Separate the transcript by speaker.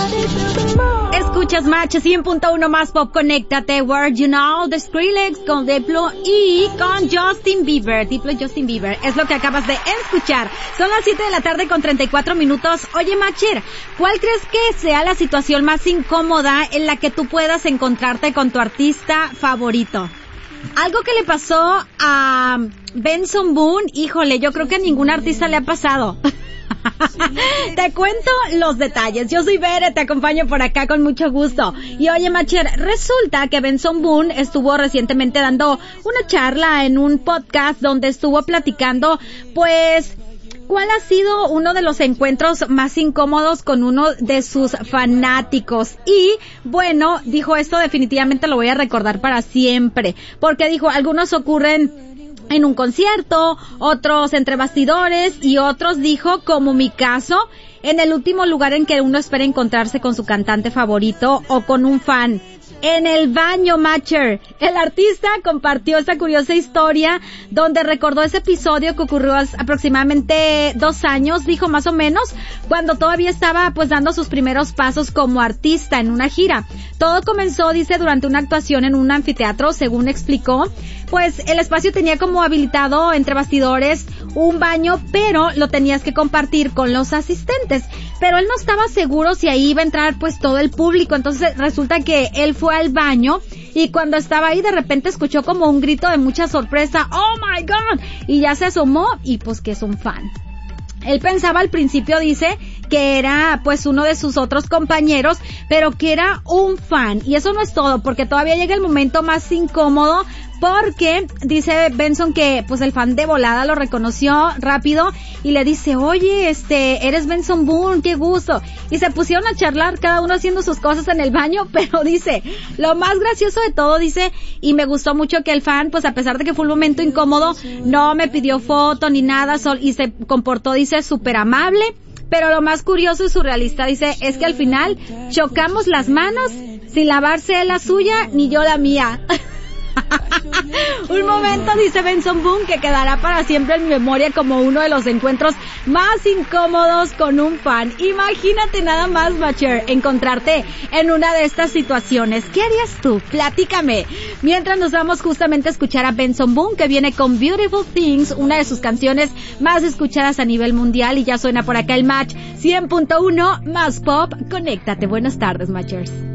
Speaker 1: Escuchas Match 100.1 más pop, conéctate, Word You Know, de Skrillex con Diplo y con Justin Bieber. Diplo y Justin Bieber es lo que acabas de escuchar. Son las 7 de la tarde con 34 minutos. Oye, Matcher, ¿cuál crees que sea la situación más incómoda en la que tú puedas encontrarte con tu artista favorito? Algo que le pasó a Benson Boone, híjole, yo creo que a ningún artista le ha pasado. Te cuento los detalles. Yo soy Bere, te acompaño por acá con mucho gusto. Y oye, Matcher, resulta que Benson Boone estuvo recientemente dando una charla en un podcast donde estuvo platicando, pues, ¿cuál ha sido uno de los encuentros más incómodos con uno de sus fanáticos? Y, bueno, dijo esto definitivamente lo voy a recordar para siempre, porque dijo, algunos ocurren en un concierto, otros entre bastidores y otros, dijo, como mi caso, en el último lugar en que uno espera encontrarse con su cantante favorito o con un fan. En el baño, Matcher. El artista compartió esta curiosa historia donde recordó ese episodio que ocurrió hace aproximadamente 2 años, dijo más o menos, cuando todavía estaba pues dando sus primeros pasos como artista en una gira. Todo comenzó, dice, durante una actuación en un anfiteatro, según explicó. Pues el espacio tenía como habilitado entre bastidores un baño, pero lo tenías que compartir con los asistentes. Pero él no estaba seguro si ahí iba a entrar pues todo el público, entonces resulta que él fue al baño y cuando estaba ahí de repente escuchó como un grito de mucha sorpresa, ¡oh my God! Y ya se asomó y pues que es un fan. Él pensaba al principio, dice, que era pues uno de sus otros compañeros, pero que era un fan. Y eso no es todo, porque todavía llega el momento más incómodo, porque dice Benson que pues el fan de volada lo reconoció rápido y le dice, oye, eres Benson Boone, qué gusto. Y se pusieron a charlar, cada uno haciendo sus cosas en el baño, pero dice, lo más gracioso de todo, dice, y me gustó mucho que el fan, pues a pesar de que fue un momento incómodo, no me pidió foto ni nada, y se comportó, dice, súper amable. Pero lo más curioso y surrealista, dice, es que al final chocamos las manos sin lavarse él la suya ni yo la mía. Un momento, dice Benson Boone, que quedará para siempre en mi memoria como uno de los encuentros más incómodos con un fan. Imagínate nada más, Matcher, encontrarte en una de estas situaciones. ¿Qué harías tú? Platícame. Mientras nos vamos justamente a escuchar a Benson Boone, que viene con Beautiful Things, una de sus canciones más escuchadas a nivel mundial, y ya suena por acá el Match 100.1 más pop. Conéctate. Buenas tardes, Matchers.